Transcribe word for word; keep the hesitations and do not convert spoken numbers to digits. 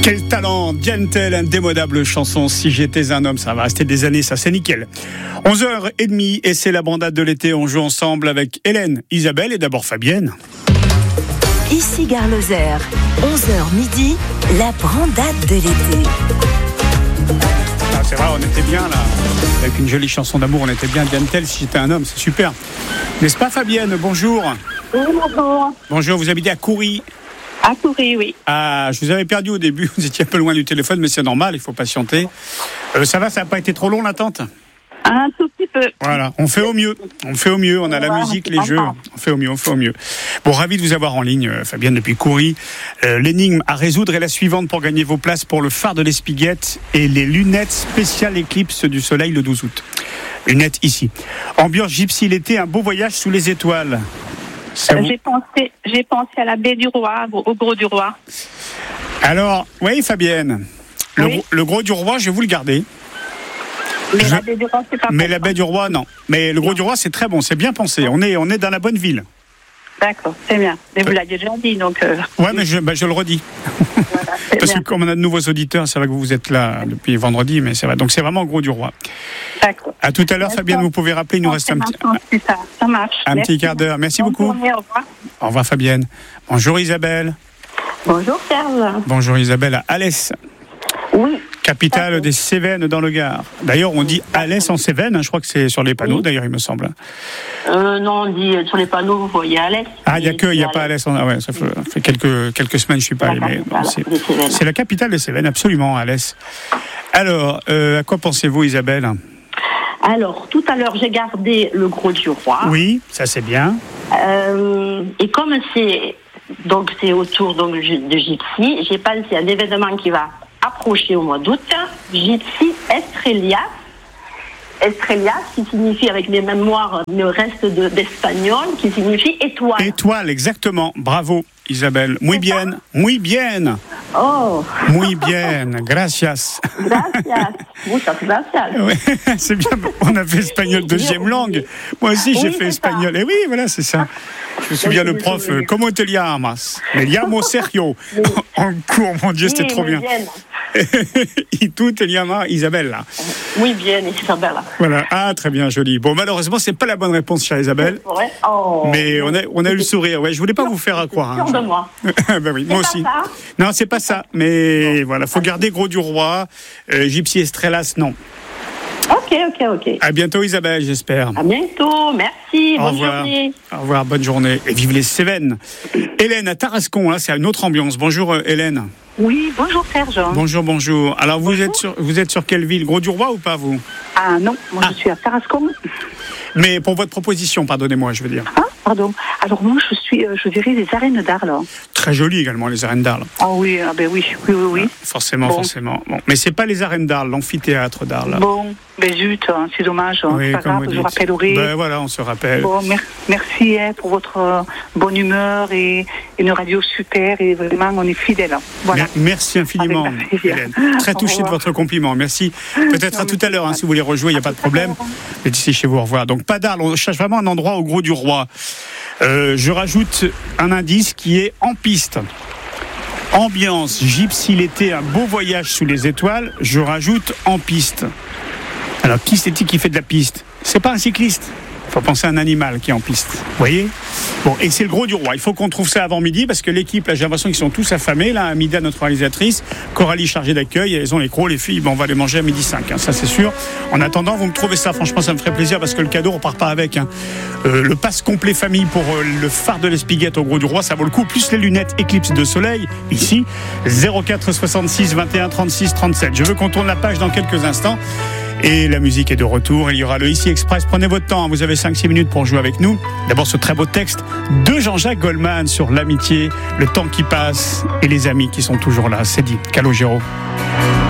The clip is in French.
Quel talent, Diantel, indémodable chanson. Si j'étais un homme, ça va rester des années, ça c'est nickel. onze heures trente et c'est la bandade de l'été. On joue ensemble avec Hélène, Isabelle et d'abord Fabienne. Ici Gare Lozère, onze heures midi, la bandade de l'été. Ah, c'est vrai, on était bien là. Avec une jolie chanson d'amour, on était bien. Diantel, si j'étais un homme, c'est super. N'est-ce pas Fabienne? Bonjour. Oui, bonjour. Bonjour, vous habitez à Coury. À Coury, oui. Ah, je vous avais perdu au début, vous étiez un peu loin du téléphone, mais c'est normal, il faut patienter. Euh, ça va, ça n'a pas été trop long l'attente? Un tout petit peu. Voilà, on fait au mieux, on fait au mieux, on a la Ouais, musique, c'est les pas jeux, grave. on fait au mieux, on fait au mieux. Bon, ravi de vous avoir en ligne, euh, Fabienne, depuis Coury. Euh, l'énigme à résoudre est la suivante pour gagner vos places pour le phare de l'Espiguette et les lunettes spéciales éclipse du soleil le douze août. Lunettes ici. Ambiance gypsy l'été, un beau voyage sous les étoiles. Ça Euh, vous- J'ai pensé, j'ai pensé à la baie du Roi, au Gros du Roi. Alors, oui Fabienne, le, Oui. gros- le gros du roi, je vais vous le garder. Mais Je- la baie du Roi, c'est pas Mais pour la baie du roi, non. Mais le gros du roi, c'est très bon, c'est bien pensé. On est, on est dans la bonne ville. D'accord, c'est bien. Mais vous l'avez déjà dit, donc... Euh, Ouais, mais je, bah, je le redis. voilà, c'est Parce bien. que comme on a de nouveaux auditeurs, c'est vrai que vous êtes là depuis vendredi, mais c'est vrai. Donc c'est vraiment gros du roi. D'accord. À tout à l'heure, D'accord. Fabienne, vous pouvez rappeler, il nous reste un petit, Maintenant, c'est ça, ça marche. un Merci. petit quart d'heure. Merci Bonne beaucoup. journée, au revoir. Au revoir Fabienne. Bonjour Isabelle. Bonjour, Serge. Bonjour Isabelle à Alès, Oui, capitale Bonjour. des Cévennes dans le Gard. D'ailleurs, on dit Alès en Cévennes, hein, je crois que c'est sur les panneaux, Oui. d'ailleurs, il me semble. euh, non, on dit euh, sur les panneaux, vous voyez Alès. Ah, il n'y a que, il n'y a pas Alès. en- Ah ouais, ça fait, ça fait quelques, quelques semaines que je ne suis pas allé. La mais capitale bon, c'est- des Cévennes. C'est la capitale des Cévennes, absolument, Alès. Alors, euh, à quoi pensez-vous, Isabelle? Alors, tout à l'heure, j'ai gardé le Gros du Roi. Oui, ça c'est bien. Euh, et comme c'est donc c'est autour donc de Gypsy, j'ai pensé à un événement qui va approcher au mois d'août. Gypsy Estrellas. Estrellas, qui signifie avec mes mémoires le reste de, d'espagnol, qui signifie étoile. Étoile, exactement. Bravo, Isabelle. Muy bien, muy bien, Oh, muy bien. Gracias. gracias. Muchas gracias. Ouais, c'est bien. On a fait espagnol deuxième langue. Moi aussi, j'ai Oui, fait c'est espagnol. ça. Et oui, voilà, c'est ça. Je me souviens le prof. euh, Comment te llamas? Me llamo Sergio. En cours, mon Dieu, c'était Oui, trop muy bien. Et tout te llama Isabelle, là. Muy bien, Isabella. Voilà. Ah, très bien, joli. Bon, malheureusement, c'est pas la bonne réponse, chère Isabelle. Ouais. Oh. Mais on a, on a eu le sourire. Ouais, je voulais pas vous faire à croire. Sûr de moi. Ben oui, moi pas aussi. ça Non, c'est pas ça. Mais voilà, faut garder Gros du Roi. Euh, Gypsy Estrellas, non. Ok, ok, ok. À bientôt, Isabelle, j'espère. À bientôt, merci, Au bonne revoir. journée. Au revoir, bonne journée. Et vive les Cévennes. Hélène à Tarascon, là, c'est une autre ambiance. Bonjour, euh, Hélène. Oui, bonjour Serge. Bonjour, bonjour. Alors, vous êtes sur, vous êtes sur quelle ville? Gros du Roi ou pas, vous? Ah non, moi Ah. je suis à Tarascon. Mais pour votre proposition, pardonnez-moi, je veux dire. Ah, pardon. Alors moi je suis, euh, je dirais les arènes d'Arles. Très joli également, les arènes d'Arles. Ah oui, ah ben oui, oui, oui, oui. Forcément, Bon. forcément. Bon. Mais c'est pas les arènes d'Arles, l'amphithéâtre d'Arles. Bon, ben zut, hein, c'est dommage. hein, Oui, c'est pas comme grave, vous je dites. rappellerai. Ben voilà, on se rappelle. Bon, mer- merci hein, pour votre euh, bonne humeur et, et une radio super et vraiment on est fidèles. Voilà. Mer- Merci infiniment, Avec plaisir. Hélène. Très Au touché de revoir. votre compliment. Merci. Peut-être à tout à l'heure, hein, si vous voulez rejouer, il n'y a pas de problème. Et d'ici chez vous, au revoir. Donc, pas d'Arles, on cherche vraiment un endroit au Gros du Roi. Euh, je rajoute un indice qui est en piste. Ambiance, gypsy l'été, un beau voyage sous les étoiles. Je rajoute en piste. Alors, qui c'est qui fait de la piste? C'est pas un cycliste. Il faut penser à un animal qui est en piste. Vous voyez? Bon, et c'est le Gros du Roi. Il faut qu'on trouve ça avant midi parce que l'équipe, là, j'ai l'impression qu'ils sont tous affamés. Là, à midi, notre réalisatrice, Coralie chargée d'accueil, elles ont les crocs, les filles. Bon, on va les manger à midi cinq, hein, ça c'est sûr. En attendant, vous me trouvez ça. Franchement, ça me ferait plaisir parce que le cadeau, on repart pas avec. Hein. Euh, le passe complet famille pour euh, le phare de l'Espiguette au Gros du Roi, ça vaut le coup. Plus les lunettes éclipse de soleil. Ici, zéro quatre soixante-six vingt et un trente-six trente-sept. Je veux qu'on tourne la page dans quelques instants. Et la musique est de retour. Il y aura le Ici Express. Prenez votre temps. Vous avez cinq six minutes pour jouer avec nous. D'abord, ce très beau texte de Jean-Jacques Goldman sur l'amitié, le temps qui passe et les amis qui sont toujours là. C'est dit. Calogero.